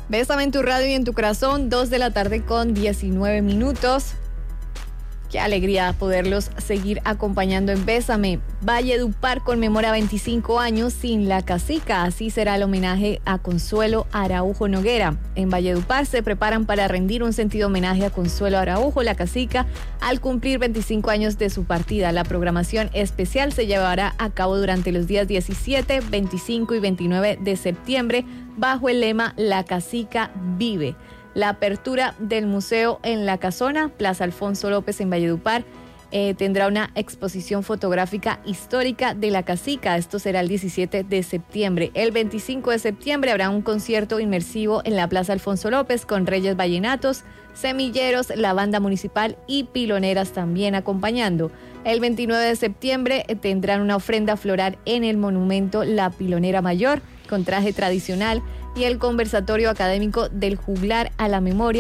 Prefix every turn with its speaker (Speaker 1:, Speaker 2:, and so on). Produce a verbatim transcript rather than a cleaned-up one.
Speaker 1: Bésame en tu radio y en tu corazón, dos de la tarde con diecinueve minutos. Qué alegría poderlos seguir acompañando en Bésame. Valledupar conmemora veinticinco años sin la cacica. Así será el homenaje a Consuelo Araujo Noguera. En Valledupar se preparan para rendir un sentido homenaje a Consuelo Araujo, la cacica, al cumplir veinticinco años de su partida. La programación especial se llevará a cabo durante los días diecisiete, veinticinco y veintinueve de septiembre bajo el lema La Cacica Vive. La apertura del museo en La Casona, Plaza Alfonso López en Valledupar, eh, tendrá una exposición fotográfica histórica de la cacica. Esto será el diecisiete de septiembre. El veinticinco de septiembre habrá un concierto inmersivo en la Plaza Alfonso López con Reyes Vallenatos, Semilleros, la banda municipal y piloneras también acompañando. El veintinueve de septiembre eh, tendrán una ofrenda floral en el monumento La Pilonera Mayor con traje tradicional y el conversatorio académico del juglar a la memoria